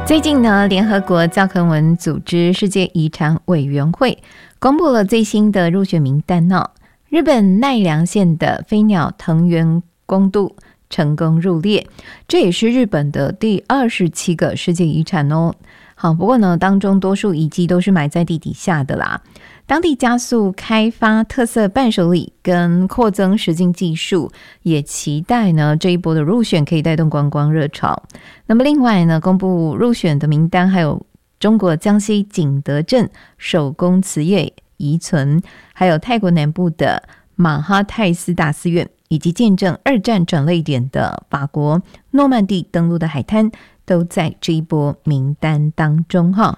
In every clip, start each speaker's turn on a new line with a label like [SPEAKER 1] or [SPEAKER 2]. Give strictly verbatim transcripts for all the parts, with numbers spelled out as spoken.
[SPEAKER 1] 最近呢，联合国教科文组织世界遗产委员会公布了最新的入选名单哦。日本奈良县的飞鸟藤原宫都成功入列，这也是日本的第二十七个世界遗产哦。好，不过呢，当中多数遗迹都是埋在地底下的啦。当地加速开发特色伴手礼跟扩增实境技术，也期待呢这一波的入选可以带动观光热潮。那么另外呢，公布入选的名单还有中国江西景德镇手工瓷业遗存，还有泰国南部的马哈泰斯大寺院，以及见证二战转捩点的法国诺曼底登陆的海滩，都在这一波名单当中哈。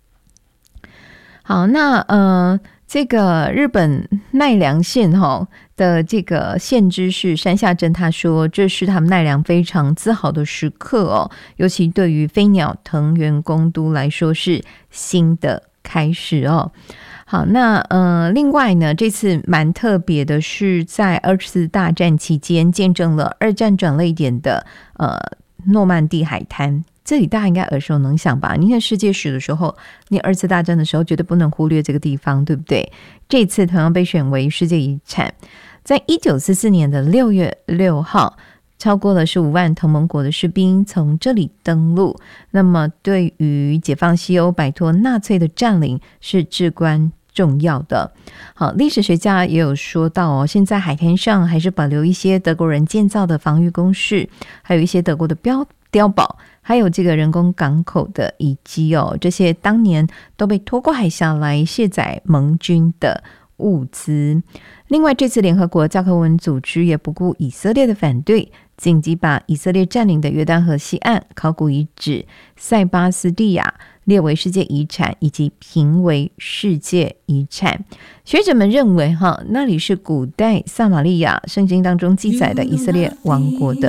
[SPEAKER 1] 好，那呃，这个日本奈良县哈的这个县知事山下真他说，这是他们奈良非常自豪的时刻哦，尤其对于飞鸟藤原宫都来说是新的开始哦。好，那呃，另外呢，这次蛮特别的是，在二次大战期间见证了二战转捩点的呃诺曼底海滩。这里大家应该耳熟能详吧？你看世界史的时候，你二次大战的时候绝对不能忽略这个地方，对不对？这次同样被选为世界遗产。在一九四四年的六月六号，超过了十五万同盟国的士兵从这里登陆，那么对于解放西欧摆脱纳粹的占领是至关重要的。好，历史学家也有说到哦，现在海滩上还是保留一些德国人建造的防御工事，还有一些德国的标碉堡，还有这个人工港口的遗迹哦，这些当年都被拖过海峡来卸载盟军的物资。另外，这次联合国教科文组织也不顾以色列的反对，紧急把以色列占领的约旦河西岸考古遗址塞巴斯蒂亚列为世界遗产，以及评为世界遗产。学者们认为哈，那里是古代撒玛利亚圣经当中记载的以色列王国的